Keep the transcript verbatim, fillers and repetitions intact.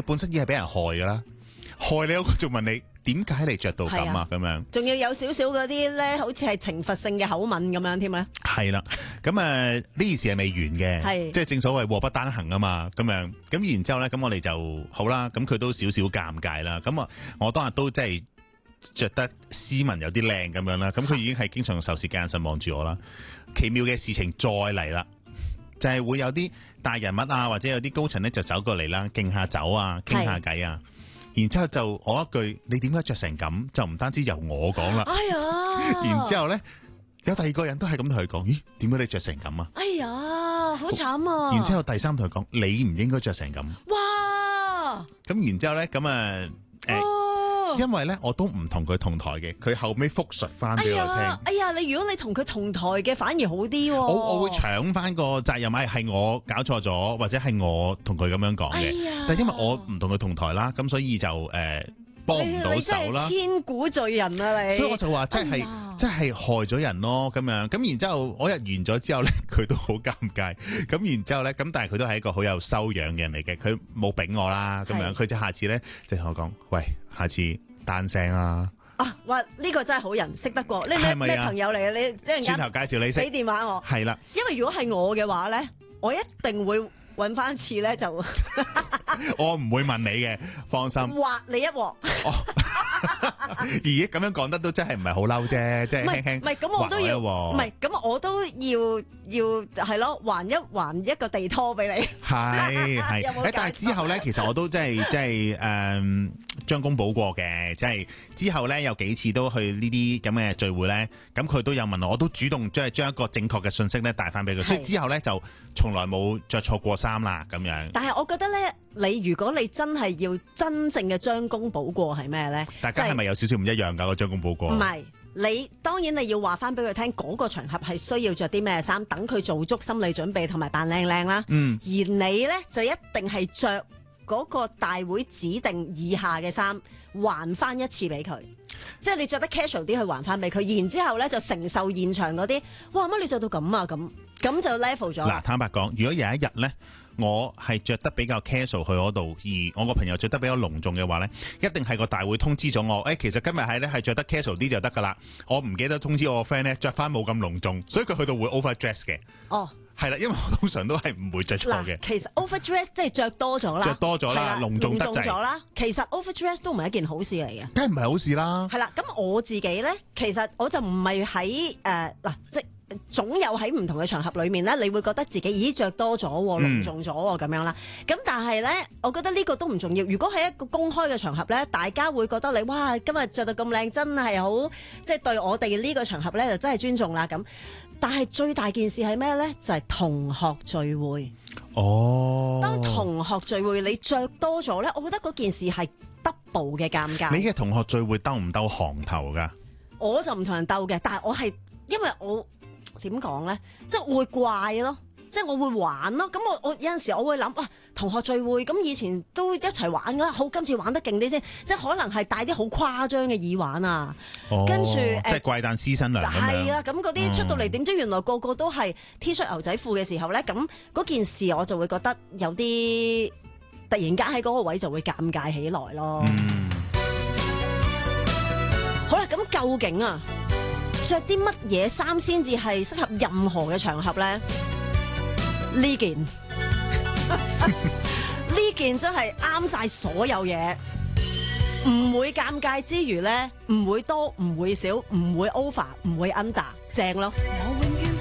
本身已經係俾人害噶啦，害你嗰個仲問你點解你着到咁啊？咁樣仲要有少少嗰啲咧，好似係懲罰性嘅口吻咁樣添咧。 係啦，咁誒呢件事係未完嘅， 係即係正所謂禍不單行啊嘛，咁樣咁然之後咧，咁我哋就好啦，咁佢都少少尷尬啦，咁啊我當日都即係着得斯文有啲靚咁樣啦，咁佢已經係經常用仇視嘅眼神望住我啦。奇妙嘅事情再嚟啦，就係、是、會有啲大人物啊，或者有啲高層咧就走過嚟啦，敬下酒啊，傾下偈啊，然之後就我一句你點解着成咁，就唔單止由我講啦， 哎呀， 然之後咧有第二個人都係咁同佢講，咦點解你着成咁啊？ 哎呀，好慘啊！ 然之後第三同佢講，你唔應該着成咁。 哇！ 咁然之後咧，咁啊誒。 哦因為咧，我都唔同佢同台嘅，佢後尾複述翻俾我聽。 哎呀，哎呀，你如果你同佢同台嘅，反而好啲、哦。 我我會搶翻個責任，係係我搞錯咗，或者係我同佢咁樣講嘅。 哎呀， 但係因為我唔同佢同台啦，咁所以就誒幫唔到手啦。 千古罪人啊你！ 所以我就話，即係即係害咗人咯，咁樣。咁然之後，我日完咗之後咧，佢都好尷尬。咁然之後咧，咁但係佢都係一個好有修養嘅人嚟嘅，佢冇俾我啦，咁樣。佢就下次咧就同我講，喂，下次。單聲啊！ 啊，哇！呢、這個真係好人，識得過。你咩咩朋友嚟嘅？你即係轉頭介紹你識。 俾電話我。 係啦。 因為如果係我嘅話咧，我一定會揾翻次咧就。 我唔會問你嘅，放心。 挖你一鑊。 而家咁樣講得都真係唔係好嬲啫，即係輕輕。 唔係咁，我都要。唔係咁，我都要要係咯，還一還一個地拖俾你。 係係。誒，但係之後咧，其實我都真係即係誒。將功補過嘅，即係之後咧有幾次都去呢啲咁嘅聚會咧，咁佢都有問我，我都主動即係將一個正確嘅信息咧帶翻俾佢，所以之後咧就從來冇着錯過衫啦咁樣。 但係我覺得咧，你如果你真係要真正嘅將功補過係咩咧？ 大家係咪有少少唔一樣㗎？個將功補過唔係，你當然你要話翻俾佢聽，嗰個場合係需要着啲咩衫，等佢做足心理準備同埋扮靚靚啦。嗯，而你咧就一定係着嗰個大會指定以下嘅衫還翻一次俾佢，即係你着得 casual 啲去還翻俾佢，然之後咧就承受現場嗰啲，哇乜你着到咁啊咁，咁就 level 咗。 嗱，坦白講，如果有一日咧，我係着得比較 casual 去嗰度，而我個朋友着得比較隆重嘅話咧，一定係個大會通知咗我，誒、欸，其實今日係咧係着得 casual 啲就得噶啦，我唔記得通知我個 friend 咧着翻冇咁隆重，所以佢去到會 overdress 嘅。哦。係啦，因為我通常都係唔會着錯嘅。 其實 overdress 即係着多咗啦， 着多咗啦，隆重得滯咗啦。其實 overdress 都唔係一件好事嚟嘅， 梗係唔係好事啦。 係啦，咁我自己咧，其實我就唔係喺誒嗱，即總有喺唔同嘅場合裏面咧，你會覺得自己咦着多咗，隆重咗咁樣啦。咁、嗯、但係咧，我覺得呢個都唔重要。如果喺一個公開嘅場合咧，大家會覺得你哇今日着到咁靚，真係好即係對我哋呢個場合咧就真係尊重啦咁。但係最大件事係咩咧？就係、是、同學聚會。哦，當同學聚會你着多咗咧，我覺得嗰件事係 double 嘅尷尬。 你嘅同學聚會鬥唔鬥行頭噶？ 我就唔同人鬥嘅，但係我係因為我點講咧，即係會怪咯。即係我會玩咯，咁我我有陣時我會諗，哇，同學聚會咁以前都一齊玩噶，好今次玩得勁啲先，即係可能係帶啲好誇張嘅耳環啊，哦、跟住誒， 即係怪誕師新娘咁樣。 係啊，咁嗰啲出到嚟點知原來個個都係 T 恤牛仔褲嘅時候咧，咁嗰件事我就會覺得有啲突然間喺嗰個位就會尷尬起來咯。嗯、好啦，咁究竟啊，着啲乜嘢衫先至係適合任何嘅場合咧？呢件呢件真係啱晒所有嘢，唔會尷尬之餘咧，唔會多，唔會少，唔會 over，唔會 under，正咯。